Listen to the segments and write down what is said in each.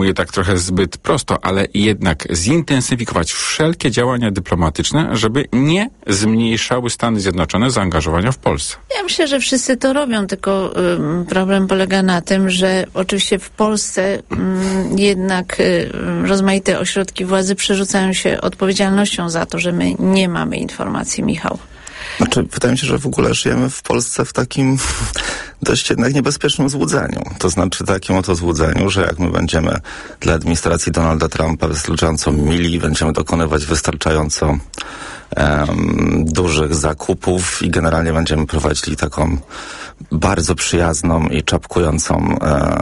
mówię tak trochę zbyt prosto, ale jednak zintensyfikować wszelkie działania dyplomatyczne, żeby nie zmniejszały Stany Zjednoczone zaangażowania w Polsce. Ja myślę, że wszyscy to robią, tylko problem polega na tym, że oczywiście w Polsce jednak rozmaite ośrodki władzy przerzucają się odpowiedzialnością za to, że my nie mamy informacji, Michał. Znaczy, wydaje mi się, że w ogóle żyjemy w Polsce w takim dość jednak niebezpiecznym złudzeniu. To znaczy takim oto złudzeniu, że jak my będziemy dla administracji Donalda Trumpa wystarczająco mili, będziemy dokonywać wystarczająco dużych zakupów i generalnie będziemy prowadzili taką bardzo przyjazną i czapkującą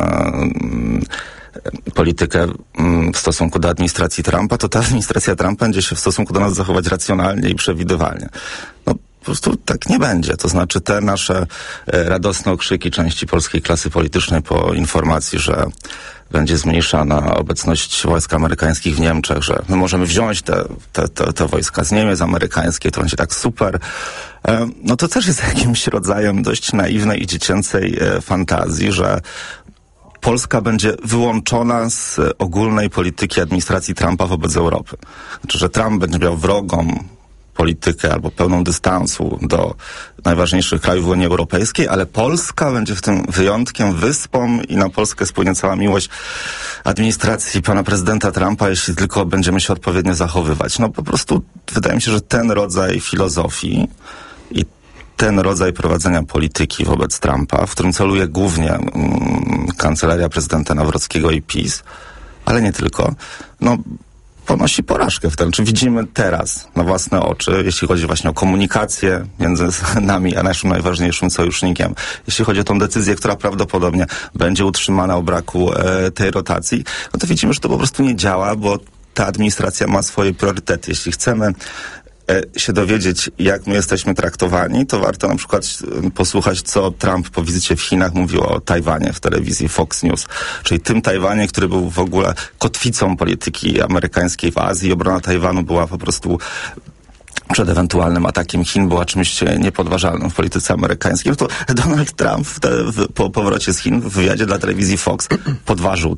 politykę w stosunku do administracji Trumpa, to ta administracja Trumpa będzie się w stosunku do nas zachować racjonalnie i przewidywalnie. No, po prostu tak nie będzie. To znaczy te nasze radosne okrzyki części polskiej klasy politycznej po informacji, że będzie zmniejszana obecność wojsk amerykańskich w Niemczech, że my możemy wziąć te wojska z Niemiec amerykańskie, to będzie tak super. No to też jest jakimś rodzajem dość naiwnej i dziecięcej fantazji, że Polska będzie wyłączona z ogólnej polityki administracji Trumpa wobec Europy. Znaczy, że Trump będzie miał wrogą politykę albo pełną dystansu do najważniejszych krajów Unii Europejskiej, ale Polska będzie w tym wyjątkiem, wyspą i na Polskę spłynie cała miłość administracji pana prezydenta Trumpa, jeśli tylko będziemy się odpowiednio zachowywać. No po prostu wydaje mi się, że ten rodzaj filozofii i ten rodzaj prowadzenia polityki wobec Trumpa, w którym celuje głównie kancelaria prezydenta Nawrockiego i PiS, ale nie tylko, no ponosi porażkę w tym. Czy widzimy teraz na własne oczy, jeśli chodzi właśnie o komunikację między nami a naszym najważniejszym sojusznikiem, jeśli chodzi o tą decyzję, która prawdopodobnie będzie utrzymana o braku tej rotacji, no to widzimy, że to po prostu nie działa, bo ta administracja ma swoje priorytety. Jeśli chcemy się dowiedzieć, jak my jesteśmy traktowani, to warto na przykład posłuchać, co Trump po wizycie w Chinach mówił o Tajwanie w telewizji Fox News. Czyli tym Tajwanie, który był w ogóle kotwicą polityki amerykańskiej w Azji. Obrona Tajwanu była po prostu przed ewentualnym atakiem Chin była czymś niepodważalnym w polityce amerykańskiej. To Donald Trump po powrocie z Chin w wywiadzie dla telewizji Fox podważył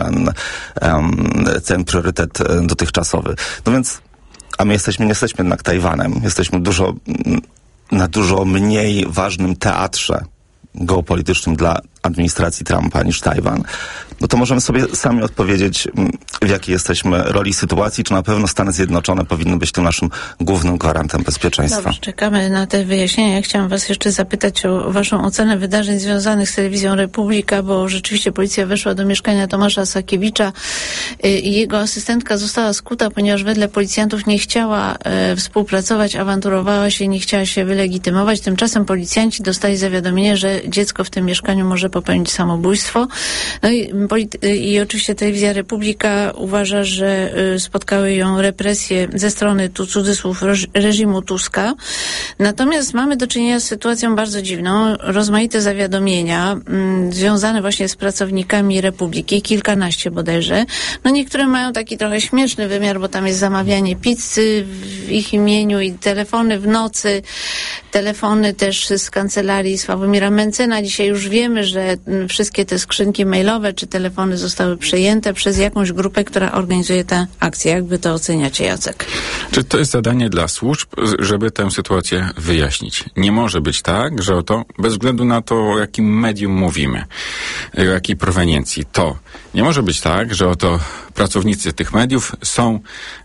ten priorytet dotychczasowy. No więc a my nie jesteśmy jednak Tajwanem. Jesteśmy na dużo mniej ważnym teatrze geopolitycznym dla administracji Trumpa niż Tajwan. No to możemy sobie sami odpowiedzieć, w jakiej jesteśmy roli sytuacji, czy na pewno Stany Zjednoczone powinny być tym naszym głównym gwarantem bezpieczeństwa. Dobrze, czekamy na te wyjaśnienia. Ja chciałam was jeszcze zapytać o waszą ocenę wydarzeń związanych z telewizją Republika, bo rzeczywiście policja weszła do mieszkania Tomasza Sakiewicza i jego asystentka została skuta, ponieważ wedle policjantów nie chciała współpracować, awanturowała się, nie chciała się wylegitymować. Tymczasem policjanci dostali zawiadomienie, że dziecko w tym mieszkaniu może popełnić samobójstwo. No i oczywiście telewizja Republika uważa, że spotkały ją represje ze strony, tu cudzysłów, reżimu Tuska. Natomiast mamy do czynienia z sytuacją bardzo dziwną. Rozmaite zawiadomienia związane właśnie z pracownikami Republiki, kilkanaście bodajże. No niektóre mają taki trochę śmieszny wymiar, bo tam jest zamawianie pizzy w ich imieniu i telefony w nocy, telefony też z kancelarii Sławomira Mencena. Dzisiaj już wiemy, że wszystkie te skrzynki mailowe czy telefony zostały przejęte przez jakąś grupę, która organizuje tę akcję. Jak wy to oceniacie, Jacek? Czy to jest zadanie dla służb, żeby tę sytuację wyjaśnić? Nie może być tak, że oto, bez względu na to, o jakim medium mówimy, o jakiej proweniencji, to nie może być tak, że oto pracownicy tych mediów są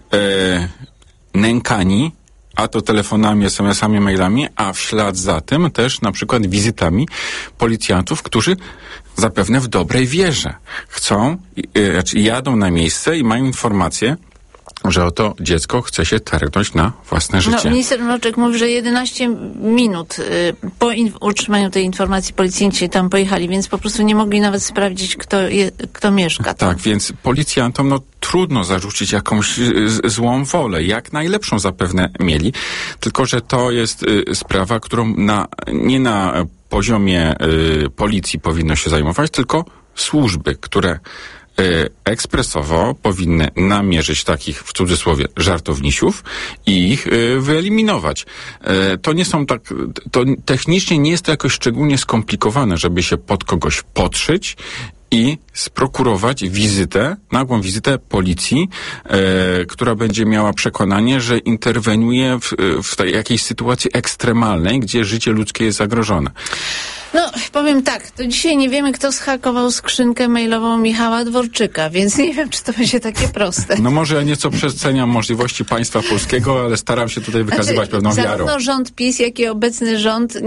nękani, a to telefonami, SMS-ami, mailami, a w ślad za tym też na przykład wizytami policjantów, którzy zapewne w dobrej wierze chcą, jadą na miejsce i mają informację, że oto dziecko chce się targnąć na własne życie. No, minister Mroczek mówi, że 11 minut po utrzymaniu tej informacji policjanci tam pojechali, więc po prostu nie mogli nawet sprawdzić, kto mieszka tam. Tak, więc policjantom trudno zarzucić jakąś złą wolę. Jak najlepszą zapewne mieli. Tylko że to jest sprawa, którą nie na poziomie policji powinno się zajmować, tylko służby, które ekspresowo powinny namierzyć takich, w cudzysłowie, żartownisiów i ich wyeliminować. To nie są to technicznie nie jest to jakoś szczególnie skomplikowane, żeby się pod kogoś podszyć i sprokurować nagłą wizytę policji, która będzie miała przekonanie, że interweniuje w tej jakiejś sytuacji ekstremalnej, gdzie życie ludzkie jest zagrożone. No, powiem tak, to dzisiaj nie wiemy, kto zhakował skrzynkę mailową Michała Dworczyka, więc nie wiem, czy to będzie takie proste. No może ja nieco przeceniam możliwości państwa polskiego, ale staram się tutaj wykazywać pewną wiarą. Zarówno rząd PiS, jak i obecny rząd,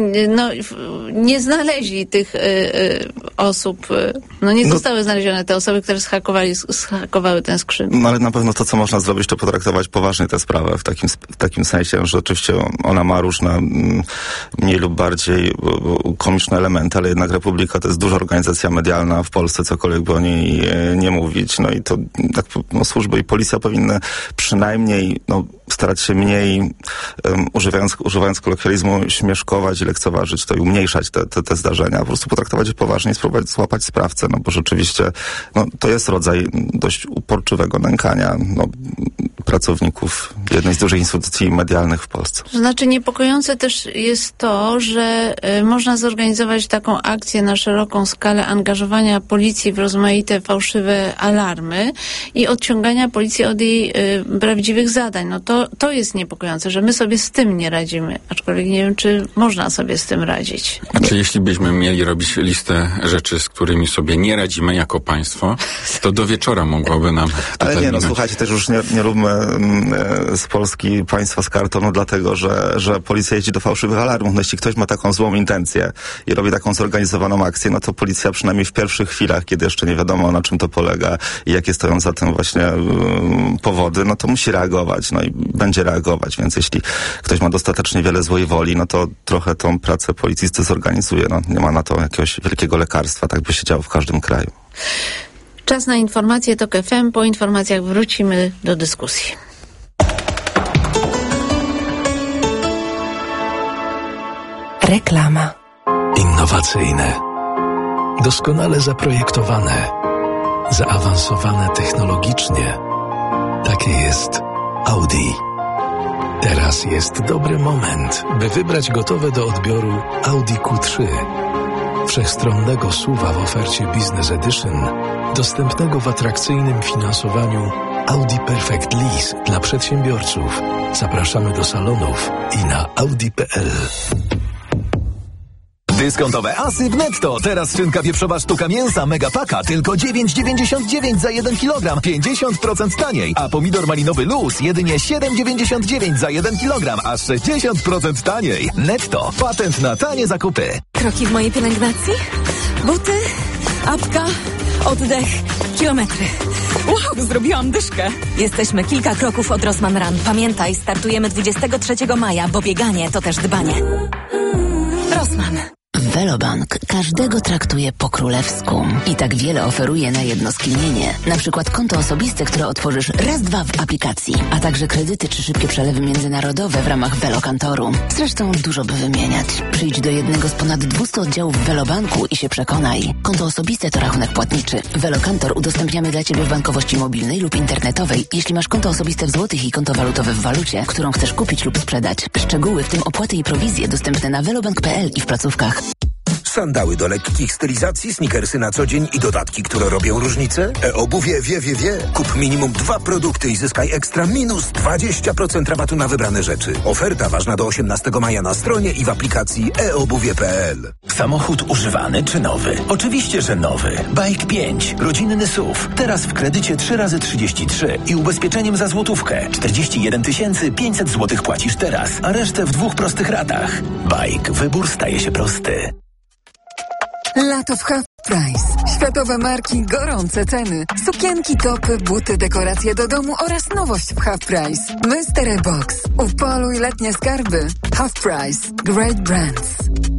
nie znaleźli tych osób, nie zostały znalezione te osoby, które zhakowały tę skrzynkę. No ale na pewno to, co można zrobić, to potraktować poważnie tę sprawę, w takim sensie, że oczywiście ona ma różne mniej lub bardziej komiczne elementy, ale jednak Republika to jest duża organizacja medialna w Polsce, cokolwiek by o niej nie mówić. No i to służby i policja powinny przynajmniej starać się mniej, używając kolokwializmu, śmieszkować i lekceważyć to i umniejszać te zdarzenia. Po prostu potraktować je poważnie i spróbować złapać sprawcę, bo rzeczywiście to jest rodzaj dość uporczywego nękania pracowników jednej z dużych instytucji medialnych w Polsce. To znaczy niepokojące też jest to, że można zorganizować taką akcję na szeroką skalę angażowania policji w rozmaite fałszywe alarmy i odciągania policji od jej prawdziwych zadań. To jest niepokojące, że my sobie z tym nie radzimy. Aczkolwiek nie wiem, czy można sobie z tym radzić. A czy jeśli byśmy mieli robić listę rzeczy, z którymi sobie nie radzimy jako państwo, to do wieczora mogłoby nam... Ale nie, słuchajcie, też już nie róbmy z Polski państwa z kartonu, dlatego, że policja jeździ do fałszywych alarmów. Jeśli ktoś ma taką złą intencję i robi taką zorganizowaną akcję, to policja przynajmniej w pierwszych chwilach, kiedy jeszcze nie wiadomo, na czym to polega i jakie stoją za tym właśnie powody, to musi reagować, i będzie reagować, więc jeśli ktoś ma dostatecznie wiele złej woli, to trochę tą pracę policji zdezorganizuje. Nie ma na to jakiegoś wielkiego lekarstwa, tak by się działo w każdym kraju. Czas na informacje TOK FM. Po informacjach wrócimy do dyskusji. Reklama. Innowacyjne, doskonale zaprojektowane, zaawansowane technologicznie. Takie jest Audi. Teraz jest dobry moment, by wybrać gotowe do odbioru Audi Q3. Wszechstronnego SUV-a w ofercie Business Edition, dostępnego w atrakcyjnym finansowaniu Audi Perfect Lease dla przedsiębiorców. Zapraszamy do salonów i na audi.pl. Dyskontowe asy w Netto. Teraz szynka wieprzowa sztuka mięsa Megapaka tylko 9,99 za 1 kg. 50% taniej. A pomidor malinowy Luz jedynie 7,99 za 1 kg. A 60% taniej. Netto. Patent na tanie zakupy. Kroki w mojej pielęgnacji? Buty, apka, oddech, kilometry. Wow, zrobiłam dyszkę. Jesteśmy kilka kroków od Rossmann Run. Pamiętaj, startujemy 23 maja, bo bieganie to też dbanie. Rossmann. Velobank każdego traktuje po królewsku i tak wiele oferuje na jedno skinienie. Na przykład konto osobiste, które otworzysz raz, dwa w aplikacji, a także kredyty czy szybkie przelewy międzynarodowe w ramach Velokantoru. Zresztą dużo by wymieniać. Przyjdź do jednego z ponad 200 oddziałów Velobanku i się przekonaj. Konto osobiste to rachunek płatniczy. Velokantor udostępniamy dla Ciebie w bankowości mobilnej lub internetowej, jeśli masz konto osobiste w złotych i konto walutowe w walucie, którą chcesz kupić lub sprzedać. Szczegóły, w tym opłaty i prowizje, dostępne na velobank.pl i w placówkach. Sandały do lekkich stylizacji, sneakersy na co dzień i dodatki, które robią różnicę? E-obuwie wie. Kup minimum 2 produkty i zyskaj ekstra minus 20% rabatu na wybrane rzeczy. Oferta ważna do 18 maja na stronie i w aplikacji eobuwie.pl. Samochód używany czy nowy? Oczywiście, że nowy. Bike 5. Rodzinny SUV. Teraz w kredycie 3x33 i ubezpieczeniem za złotówkę. 41 500 zł płacisz teraz, a resztę w 2 prostych ratach. Bike. Wybór staje się prosty. Lato w Half Price. Światowe marki, gorące ceny. Sukienki, topy, buty, dekoracje do domu oraz nowość w Half Price. Mystery Box. Upoluj letnie skarby. Half Price. Great brands.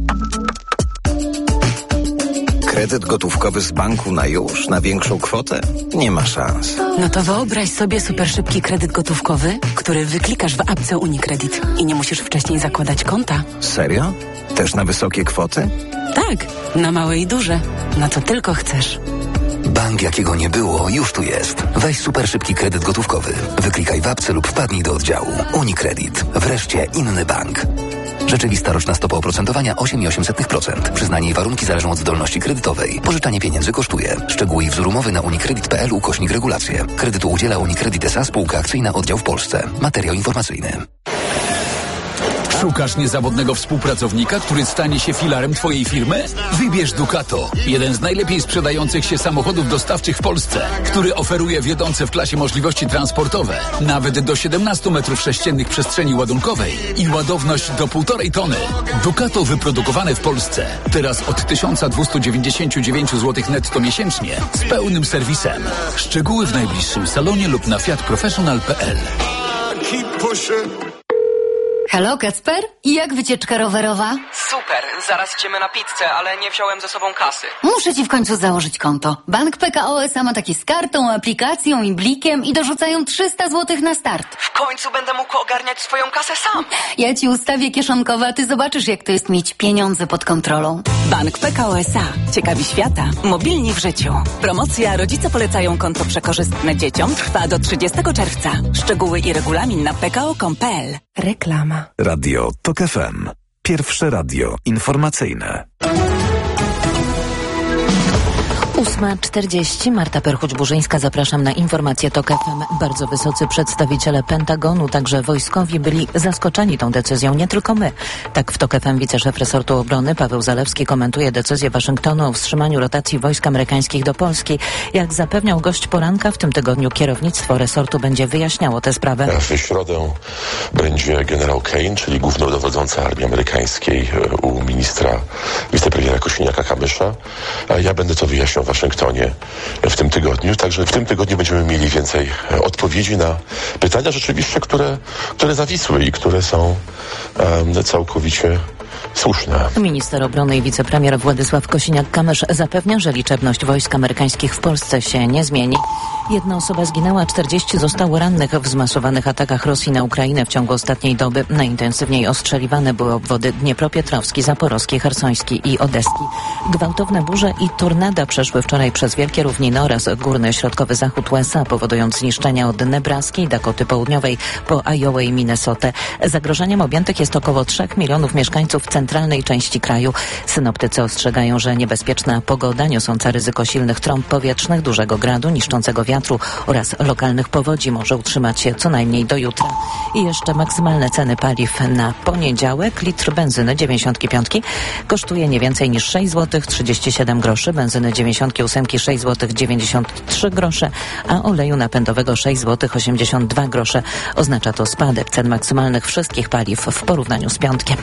Kredyt gotówkowy z banku na już, na większą kwotę? Nie ma szans. No to wyobraź sobie super szybki kredyt gotówkowy, który wyklikasz w apce UniCredit i nie musisz wcześniej zakładać konta. Serio? Też na wysokie kwoty? Tak, na małe i duże. Na co tylko chcesz. Bank jakiego nie było, już tu jest. Weź super szybki kredyt gotówkowy. Wyklikaj w apce lub wpadnij do oddziału. UniCredit. Wreszcie inny bank. Rzeczywista roczna stopa oprocentowania 8,8%. Przyznanie i warunki zależą od zdolności kredytowej. Pożyczanie pieniędzy kosztuje. Szczegóły i wzór umowy na unicredit.pl/regulacje. Kredytu udziela Unicredit S.A. Spółka akcyjna, oddział w Polsce. Materiał informacyjny. Szukasz niezawodnego współpracownika, który stanie się filarem Twojej firmy? Wybierz Ducato, jeden z najlepiej sprzedających się samochodów dostawczych w Polsce, który oferuje wiodące w klasie możliwości transportowe, nawet do 17 m3 przestrzeni ładunkowej i ładowność do 1,5 tony. Ducato wyprodukowane w Polsce. Teraz od 1299 zł netto miesięcznie z pełnym serwisem. Szczegóły w najbliższym salonie lub na fiatprofessional.pl. Halo, Kacper? I jak wycieczka rowerowa? Super, zaraz idziemy na pizzę, ale nie wziąłem ze sobą kasy. Muszę ci w końcu założyć konto. Bank PKO SA ma takie z kartą, aplikacją i blikiem i dorzucają 300 zł na start. W końcu będę mógł ogarniać swoją kasę sam. Ja ci ustawię kieszonkowe, a ty zobaczysz, jak to jest mieć pieniądze pod kontrolą. Bank PKO SA. Ciekawi świata. Mobilni w życiu. Promocja Rodzice polecają konto przekorzystne dzieciom trwa do 30 czerwca. Szczegóły i regulamin na pko.com.pl. Reklama. Radio TOK FM. Pierwsze radio informacyjne. 8:40. Marta Perchuć-Burzyńska. Zapraszam na informację TOK FM. Bardzo wysocy przedstawiciele Pentagonu, także wojskowi, byli zaskoczeni tą decyzją. Nie tylko my. Tak w TOK FM wiceszef resortu obrony Paweł Zalewski komentuje decyzję Waszyngtonu o wstrzymaniu rotacji wojsk amerykańskich do Polski. Jak zapewniał gość poranka, w tym tygodniu kierownictwo resortu będzie wyjaśniało tę sprawę. W środę będzie generał Kane, czyli głównodowodzący armii amerykańskiej, u ministra, wicepremiera Kosiniaka-Kamysza. A ja będę to wyjaśniał w Waszyngtonie w tym tygodniu. Także w tym tygodniu będziemy mieli więcej odpowiedzi na pytania rzeczywiście, które zawisły i które są całkowicie słuszne. Minister obrony i wicepremier Władysław Kosiniak-Kamysz zapewnia, że liczebność wojsk amerykańskich w Polsce się nie zmieni. 1 osoba zginęła, 40 zostało rannych w zmasowanych atakach Rosji na Ukrainę w ciągu ostatniej doby. Najintensywniej ostrzeliwane były obwody Dniepropietrowski, Zaporowski, Chersoński i Odeski. Gwałtowne burze i tornada przeszły wczoraj przez wielkie równiny oraz górny środkowy zachód USA, powodując zniszczenia od Nebraski, Dakoty Południowej po Iowę i Minnesotę. Zagrożeniem objętych jest około 3 milionów mieszkańców centralnej części kraju. Synoptycy ostrzegają, że niebezpieczna pogoda niosąca ryzyko silnych trąb powietrznych, dużego gradu, niszczącego wiatru oraz lokalnych powodzi może utrzymać się co najmniej do jutra. I jeszcze maksymalne ceny paliw na poniedziałek. Litr benzyny 95 kosztuje nie więcej niż 6 zł 37 groszy, benzyny 98 6 zł 93 grosze, a oleju napędowego 6 zł 82 grosze. Oznacza to spadek cen maksymalnych wszystkich paliw w porównaniu z piątkiem.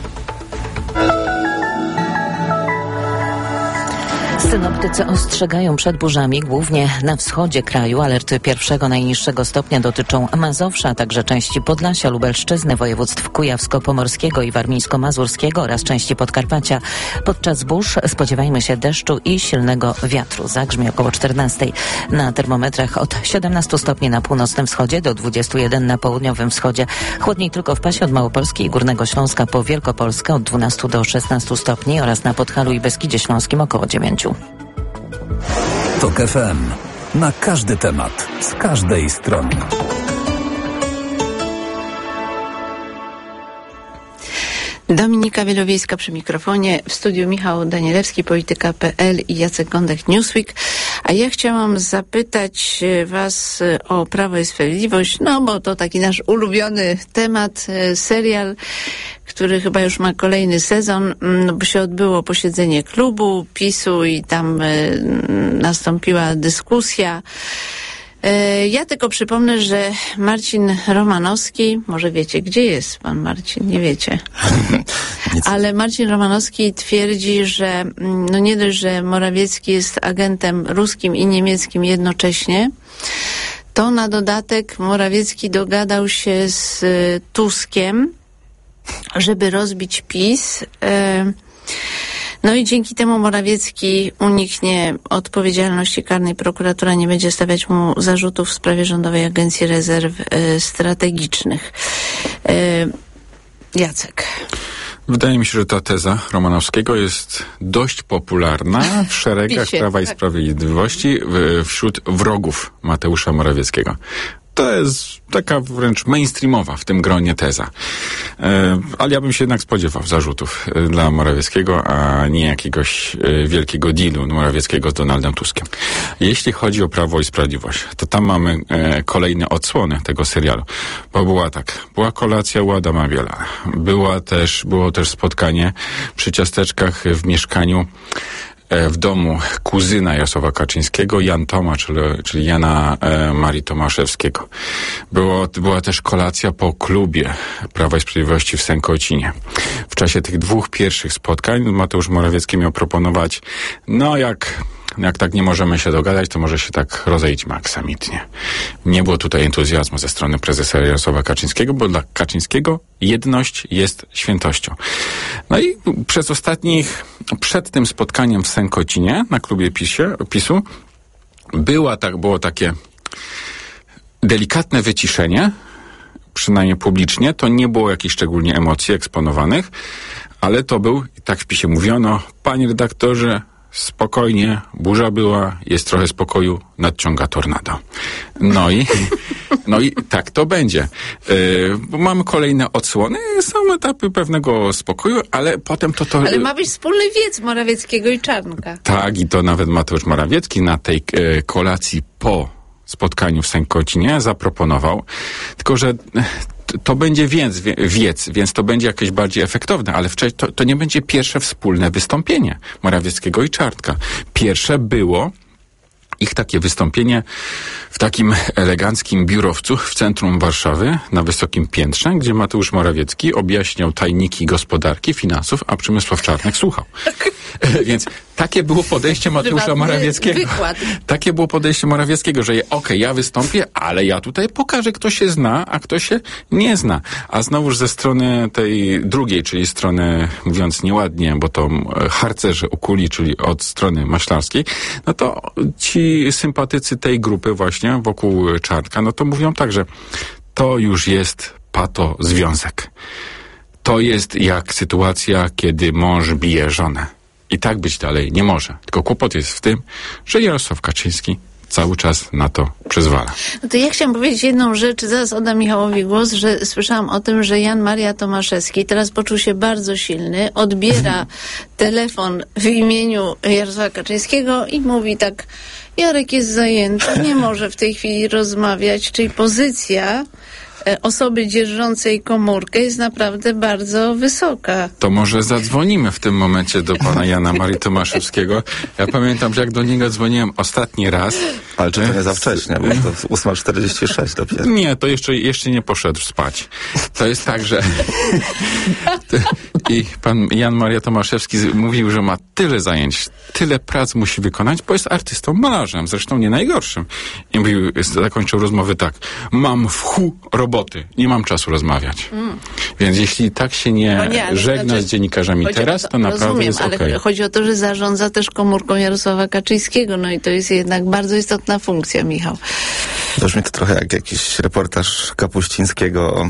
Synoptycy ostrzegają przed burzami głównie na wschodzie kraju. Alerty pierwszego najniższego stopnia dotyczą Mazowsza, a także części Podlasia, Lubelszczyzny, województw kujawsko-pomorskiego i warmińsko-mazurskiego oraz części Podkarpacia. Podczas burz spodziewajmy się deszczu i silnego wiatru. Zagrzmi około 14. Na termometrach od 17 stopni na północnym wschodzie do 21 na południowym wschodzie. Chłodniej tylko w pasie od Małopolski i Górnego Śląska po Wielkopolskę od 12 do 16 stopni oraz na Podhalu i Beskidzie Śląskim około 9. TOK FM. Na każdy temat, z każdej strony. Dominika Wielowiejska przy mikrofonie, w studiu Michał Danielewski, Polityka.pl i Jacek Gądek, Newsweek. A ja chciałam zapytać Was o Prawo i Sprawiedliwość, no bo to taki nasz ulubiony temat, serial, który chyba już ma kolejny sezon, no bo się odbyło posiedzenie klubu PiS-u i tam nastąpiła dyskusja. Ja tylko przypomnę, że Marcin Romanowski, może wiecie, gdzie jest pan Marcin, nie wiecie, ale Marcin Romanowski twierdzi, że no nie dość, że Morawiecki jest agentem ruskim i niemieckim jednocześnie, to na dodatek Morawiecki dogadał się z Tuskiem, żeby rozbić PiS. No i dzięki temu Morawiecki uniknie odpowiedzialności karnej. Prokuratura nie będzie stawiać mu zarzutów w sprawie Rządowej Agencji Rezerw Strategicznych. Jacek. Wydaje mi się, że ta teza Romanowskiego jest dość popularna w szeregach Prawa i Sprawiedliwości wśród wrogów Mateusza Morawieckiego. To jest taka wręcz mainstreamowa w tym gronie teza. Ale ja bym się jednak spodziewał zarzutów dla Morawieckiego, a nie jakiegoś wielkiego dealu Morawieckiego z Donaldem Tuskiem. Jeśli chodzi o Prawo i Sprawiedliwość, to tam mamy kolejne odsłony tego serialu. Bo była kolacja u Adama Bielana. Było też spotkanie przy ciasteczkach w mieszkaniu w domu kuzyna Jarosława Kaczyńskiego, Jan Toma, czyli Jana Marii Tomaszewskiego. Była też kolacja po klubie Prawa i Sprawiedliwości w Sękocinie. W czasie tych 2 pierwszych spotkań Mateusz Morawiecki miał proponować, jak tak nie możemy się dogadać, to może się tak rozejdźmy aksamitnie. Nie było tutaj entuzjazmu ze strony prezesa Jarosława Kaczyńskiego, bo dla Kaczyńskiego jedność jest świętością. No i przed tym spotkaniem w Sękocinie na klubie PiS-u było takie delikatne wyciszenie, przynajmniej publicznie. To nie było jakichś szczególnie emocji eksponowanych, ale to był, tak w PiS-ie mówiono, panie redaktorze, spokojnie, burza była, jest trochę spokoju, nadciąga tornado. No i tak to będzie. Bo mamy kolejne odsłony, są etapy pewnego spokoju, ale potem to... Ale ma być wspólny wiec Morawieckiego i Czarnka. Tak, i to nawet Mateusz Morawiecki na tej kolacji po spotkaniu w Sękocinie zaproponował, tylko że to będzie wiec, więc to będzie jakieś bardziej efektowne, ale to nie będzie pierwsze wspólne wystąpienie Morawieckiego i Czarnka. Pierwsze było ich takie wystąpienie w takim eleganckim biurowcu w centrum Warszawy, na wysokim piętrze, gdzie Mateusz Morawiecki objaśniał tajniki gospodarki, finansów, a Przemysław Czarnek słuchał. Więc takie było podejście Mateusza Morawieckiego. Takie było podejście Morawieckiego, że ja wystąpię, ale ja tutaj pokażę, kto się zna, a kto się nie zna. A znowuż ze strony tej drugiej, czyli strony, mówiąc nieładnie, bo to harcerze ukuli, czyli od strony maślarskiej, no to ci sympatycy tej grupy właśnie wokół Czarnka, no to mówią tak, że to już jest związek. To jest jak sytuacja, kiedy mąż bije żonę. I tak być dalej nie może. Tylko kłopot jest w tym, że Jarosław Kaczyński cały czas na to przyzwala. No to ja chciałam powiedzieć jedną rzecz, zaraz oddam Michałowi głos, że słyszałam o tym, że Jan Maria Tomaszewski teraz poczuł się bardzo silny, odbiera telefon w imieniu Jarosława Kaczyńskiego i mówi tak, Jarek jest zajęty, nie może w tej chwili rozmawiać, czyli pozycja osoby dzierżącej komórkę jest naprawdę bardzo wysoka. To może zadzwonimy w tym momencie do pana Jana Marii Tomaszewskiego. Ja pamiętam, że jak do niego dzwoniłem ostatni raz... Ale czy to nie za wcześnie, bo to 8:46 dopiero. Nie, to jeszcze nie poszedł spać. To jest tak, że... I pan Jan Maria Tomaszewski mówił, że ma tyle zajęć, tyle prac musi wykonać, bo jest artystą, malarzem, zresztą nie najgorszym. I mówił, zakończył rozmowę tak, mam roboty, nie mam czasu rozmawiać. Więc jeśli tak się nie żegna z dziennikarzami teraz, to naprawdę jest okej. Ale chodzi o to, że zarządza też komórką Jarosława Kaczyńskiego, no i to jest jednak bardzo istotna funkcja, Michał. To brzmi to trochę jak jakiś reportaż Kapuścińskiego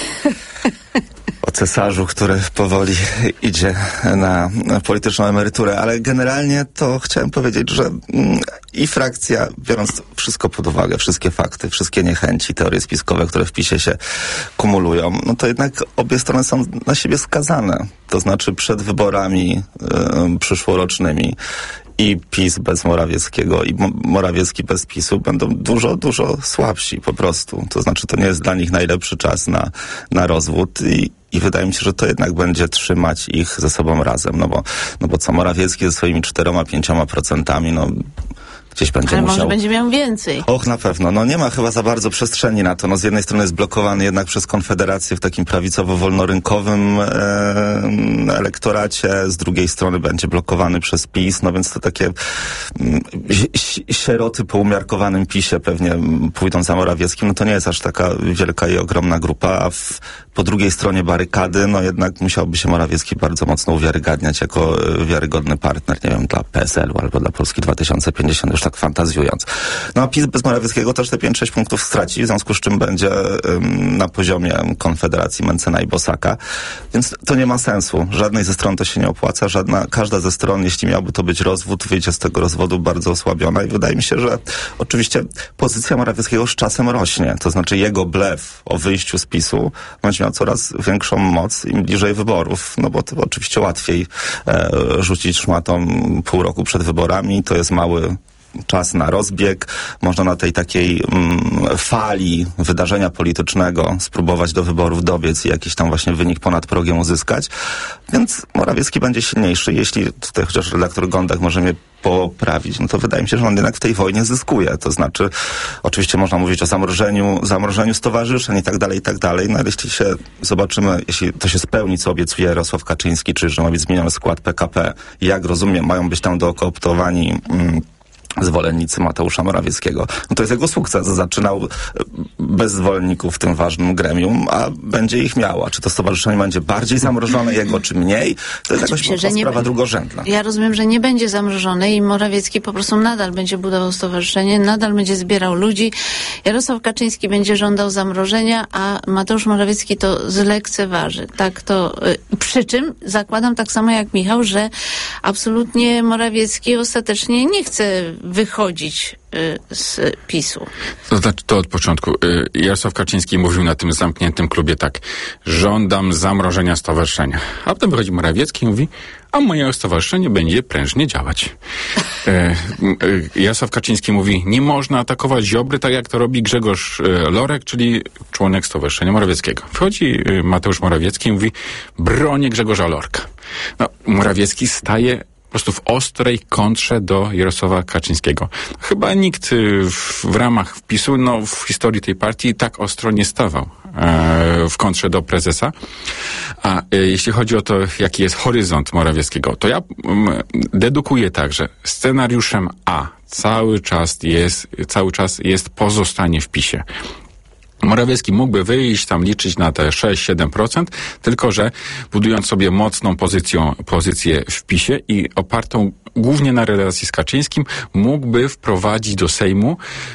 o cesarzu, który powoli idzie na polityczną emeryturę, ale generalnie to chciałem powiedzieć, że i frakcja, biorąc wszystko pod uwagę, wszystkie fakty, wszystkie niechęci, teorie spiskowe, które w PiS-ie się kumulują, no to jednak obie strony są na siebie skazane. To znaczy przed wyborami przyszłorocznymi i PiS bez Morawieckiego i Morawiecki bez PiS-u będą dużo, dużo słabsi po prostu. To znaczy to nie jest dla nich najlepszy czas na rozwód i wydaje mi się, że to jednak będzie trzymać ich ze sobą razem. No bo co Morawiecki ze swoimi 4-5%, no gdzieś będzie ale musiał... może będzie miał więcej. Och, na pewno. No nie ma chyba za bardzo przestrzeni na to. No z jednej strony jest blokowany jednak przez Konfederację w takim prawicowo-wolnorynkowym elektoracie, z drugiej strony będzie blokowany przez PiS, no więc to takie sieroty po umiarkowanym PiS-ie pewnie pójdą za Morawieckim, no to nie jest aż taka wielka i ogromna grupa, a po drugiej stronie barykady, no jednak musiałby się Morawiecki bardzo mocno uwiarygadniać jako wiarygodny partner, nie wiem, dla PSL-u albo dla Polski 2050. już tak fantazjując. No a PiS bez Morawieckiego też te 5-6 punktów straci, w związku z czym będzie na poziomie Konfederacji, Mencena i Bosaka, więc to nie ma sensu. Żadnej ze stron to się nie opłaca, każda ze stron, jeśli miałby to być rozwód, wyjdzie z tego rozwodu bardzo osłabiona i wydaje mi się, że oczywiście pozycja Morawieckiego z czasem rośnie, to znaczy jego blef o wyjściu z PiS-u będzie miał coraz większą moc im bliżej wyborów, no bo to oczywiście łatwiej rzucić szmatą pół roku przed wyborami, to jest mały czas na rozbieg, można na tej takiej fali wydarzenia politycznego spróbować do wyborów dobiec i jakiś tam właśnie wynik ponad progiem uzyskać, więc Morawiecki będzie silniejszy. Jeśli tutaj chociaż redaktor Gądek może mnie poprawić, no to wydaje mi się, że on jednak w tej wojnie zyskuje. To znaczy, oczywiście można mówić o zamrożeniu stowarzyszeń i tak dalej, no ale jeśli się zobaczymy, jeśli to się spełni, co obiecuje Jarosław Kaczyński, czyli że ma być zmieniony skład PKP, jak rozumiem, mają być tam dokooptowani zwolennicy Mateusza Morawieckiego. No to jest jego sukces. Zaczynał bez zwolenników w tym ważnym gremium, a będzie ich miała. Czy to stowarzyszenie będzie bardziej zamrożone jego, czy mniej? To jest jakoś sprawa drugorzędna. Ja rozumiem, że nie będzie zamrożone i Morawiecki po prostu nadal będzie budował stowarzyszenie, nadal będzie zbierał ludzi. Jarosław Kaczyński będzie żądał zamrożenia, a Mateusz Morawiecki to zlekceważy. Tak to, przy czym zakładam tak samo jak Michał, że absolutnie Morawiecki ostatecznie nie chce wychodzić z PiS-u. To znaczy, to od początku. Jarosław Kaczyński mówił na tym zamkniętym klubie tak: żądam zamrożenia stowarzyszenia. A potem wychodzi Morawiecki i mówi: a moje stowarzyszenie będzie prężnie działać. Jarosław Kaczyński mówi: nie można atakować Ziobry, tak jak to robi Grzegorz Lorek, czyli członek Stowarzyszenia Morawieckiego. Wchodzi Mateusz Morawiecki i mówi: bronię Grzegorza Lorka. No, Morawiecki staje po prostu w ostrej kontrze do Jarosława Kaczyńskiego. Chyba nikt w ramach PiS-u, no w historii tej partii tak ostro nie stawał w kontrze do prezesa. A jeśli chodzi o to, jaki jest horyzont Morawieckiego, to ja dedukuję tak, że scenariuszem A cały czas jest pozostanie w PiS-ie. Morawiecki mógłby wyjść, tam liczyć na te 6-7%, tylko że budując sobie mocną pozycję w PiS-ie i opartą głównie na relacji z Kaczyńskim, mógłby wprowadzić do Sejmu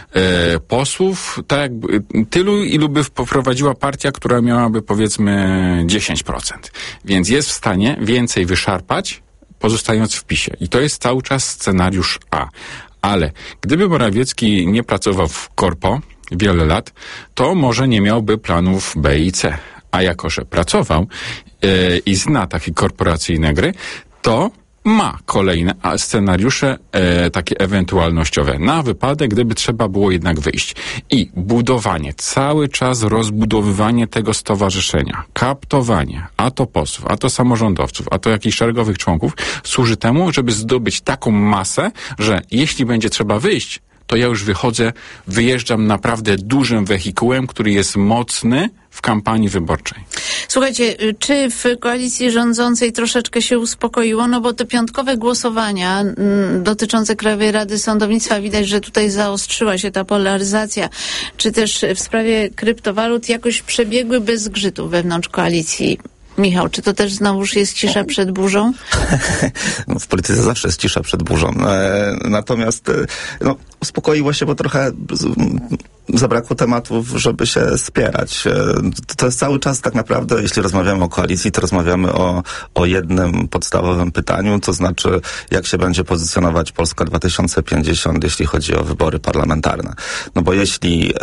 posłów tak tylu, ilu by wprowadziła partia, która miałaby powiedzmy 10%. Więc jest w stanie więcej wyszarpać, pozostając w PiS-ie. I to jest cały czas scenariusz A. Ale gdyby Morawiecki nie pracował w korpo wiele lat, to może nie miałby planów B i C. A jako że pracował i zna takie korporacyjne gry, to ma kolejne scenariusze takie ewentualnościowe na wypadek, gdyby trzeba było jednak wyjść. I budowanie, cały czas rozbudowywanie tego stowarzyszenia, kaptowanie, a to posłów, a to samorządowców, a to jakichś szeregowych członków, służy temu, żeby zdobyć taką masę, że jeśli będzie trzeba wyjść, to ja już wyjeżdżam naprawdę dużym wehikułem, który jest mocny w kampanii wyborczej. Słuchajcie, czy w koalicji rządzącej troszeczkę się uspokoiło? No bo te piątkowe głosowania dotyczące Krajowej Rady Sądownictwa, widać, że tutaj zaostrzyła się ta polaryzacja, czy też w sprawie kryptowalut jakoś przebiegły bez zgrzytu wewnątrz koalicji. Michał, czy to też znowuż jest cisza przed burzą? No, w polityce zawsze jest cisza przed burzą. Natomiast uspokoiło się, bo trochę zabrakło tematów, żeby się spierać. To jest cały czas tak naprawdę, jeśli rozmawiamy o koalicji, to rozmawiamy o jednym podstawowym pytaniu, to znaczy jak się będzie pozycjonować Polska 2050, jeśli chodzi o wybory parlamentarne. No bo jeśli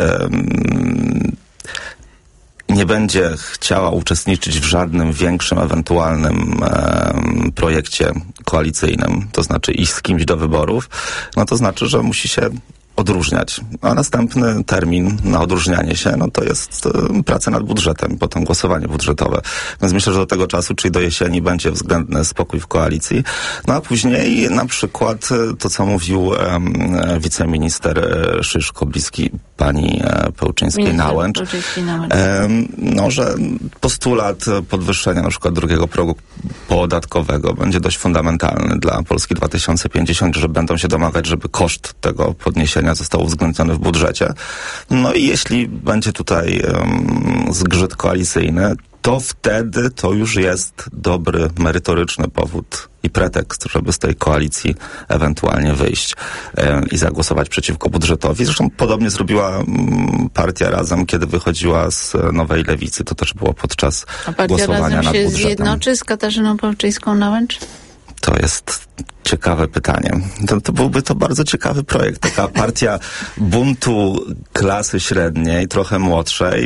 nie będzie chciała uczestniczyć w żadnym większym, ewentualnym projekcie koalicyjnym, to znaczy iść z kimś do wyborów, no to znaczy, że musi się odróżniać. A następny termin na odróżnianie się, no to jest praca nad budżetem, potem głosowanie budżetowe. Więc myślę, że do tego czasu, czyli do jesieni, będzie względny spokój w koalicji. No a później na przykład to, co mówił wiceminister Szyszko, bliski pani Pełczyńskiej-Nałęcz, no, że postulat podwyższenia na przykład drugiego progu podatkowego będzie dość fundamentalny dla Polski 2050, że będą się domagać, żeby koszt tego podniesienia został uwzględniony w budżecie. No i jeśli będzie tutaj zgrzyt koalicyjny, to wtedy to już jest dobry, merytoryczny powód i pretekst, żeby z tej koalicji ewentualnie wyjść i zagłosować przeciwko budżetowi. Zresztą podobnie zrobiła partia Razem, kiedy wychodziła z Nowej Lewicy. To też było podczas głosowania nad budżetem. A partia Razem się zjednoczy z Katarzyną Pawczyńską-Nałęcz? To jest ciekawe pytanie. To byłby to bardzo ciekawy projekt. Taka partia buntu klasy średniej, trochę młodszej.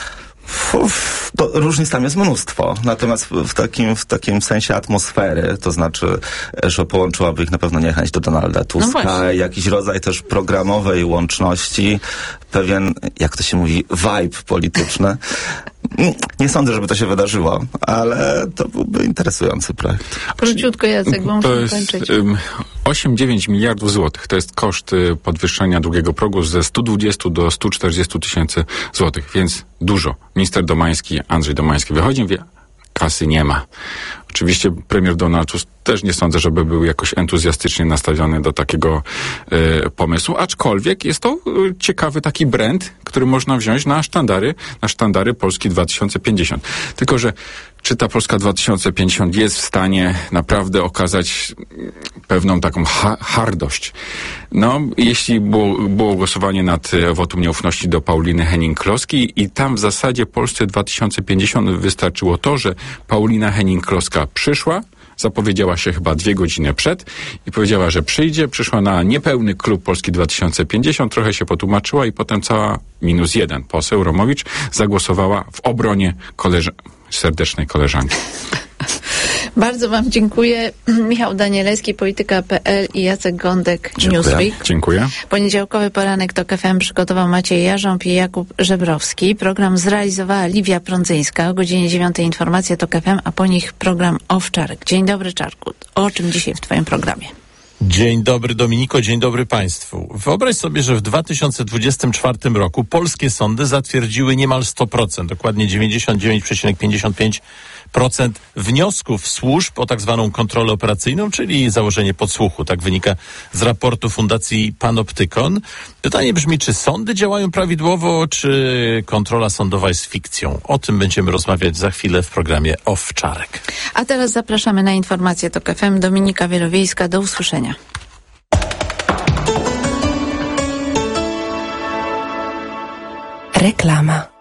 Różnic tam jest mnóstwo. Natomiast w takim sensie atmosfery, to znaczy, że połączyłaby ich na pewno niechęć do Donalda Tuska, jakiś rodzaj też programowej łączności, pewien, jak to się mówi, vibe polityczny. Nie sądzę, żeby to się wydarzyło, ale to byłby interesujący projekt. Króciutko, Jacek, bo musimy kończyć. 8-9 miliardów złotych. To jest koszt podwyższenia drugiego progu ze 120 do 140 tysięcy złotych, więc dużo. Minister Domański, Andrzej Domański wychodzi i mówi, kasy nie ma. Oczywiście premier Donald Tusk też nie sądzę, żeby był jakoś entuzjastycznie nastawiony do takiego pomysłu, aczkolwiek jest to ciekawy taki brand, który można wziąć na sztandary Polski 2050. Tylko że czy ta Polska 2050 jest w stanie naprawdę okazać pewną taką hardość? No, jeśli było głosowanie nad wotum nieufności do Pauliny Hennig-Kloski i tam w zasadzie Polsce 2050 wystarczyło to, że Paulina Hennig-Kloska przyszła, zapowiedziała się chyba 2 godziny przed i powiedziała, że przyszła na niepełny klub Polski 2050, trochę się potłumaczyła i potem cała -1 poseł Romowicz zagłosowała w obronie serdecznej koleżanki. Bardzo wam dziękuję. Michał Danielewski, Polityka.pl i Jacek Gądek, Newsweek. Dziękuję. Poniedziałkowy poranek TOK FM przygotował Maciej Jarząb i Jakub Żebrowski. Program zrealizowała Liwia Prądzyńska. O godzinie 9 informacje TOK FM, a po nich program Owczarek. Dzień dobry, Czarku. O czym dzisiaj w twoim programie? Dzień dobry, Dominiko, dzień dobry Państwu. Wyobraź sobie, że w 2024 roku polskie sądy zatwierdziły niemal 100%, dokładnie 99,55% wniosków służb o tak zwaną kontrolę operacyjną, czyli założenie podsłuchu. Tak wynika z raportu Fundacji Panoptykon. Pytanie brzmi, czy sądy działają prawidłowo, czy kontrola sądowa jest fikcją? O tym będziemy rozmawiać za chwilę w programie Owczarek. A teraz zapraszamy na informacje TOK FM. Dominika Wielowiejska, do usłyszenia. Reklama.